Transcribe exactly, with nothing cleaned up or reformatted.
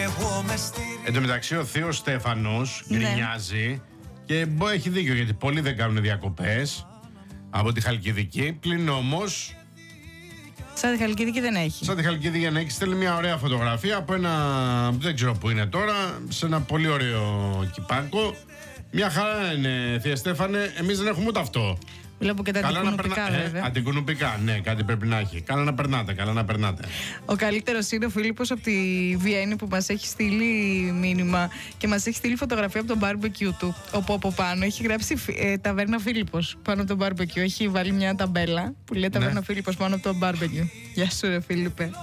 Εν τω μεταξύ ο θείος Στέφανος Ναι. γκρινιάζει και μπο, έχει δίκιο γιατί πολλοί δεν κάνουν διακοπές από τη Χαλκιδική. Πλην όμως, Σαν τη Χαλκιδική δεν έχει. σαν τη Χαλκιδική για να έχει στέλνει μια ωραία φωτογραφία από ένα, δεν ξέρω που είναι τώρα, σε ένα πολύ ωραίο κυπάκο. Μια χαρά είναι, θεία Στέφανε, εμείς δεν έχουμε ούτε αυτό. Βλέπω και τα αντικουνουπικά, ε, βέβαια. αντικουνουπικά, ναι, κάτι πρέπει να έχει. Καλά να περνάτε, καλά να περνάτε. Ο καλύτερος είναι ο Φίλιππος από τη Βιέννη που μας έχει στείλει μήνυμα και μας έχει στείλει φωτογραφία από τον barbecue του. Όπου από πάνω έχει γράψει ε, ταβέρνα Φίλιππος πάνω από τον barbecue. Έχει βάλει μια ταμπέλα που λέει ταβέρνα Ναι. Φίλιππος πάνω από τον barbecue. Γεια σου, ρε Φίλιππε.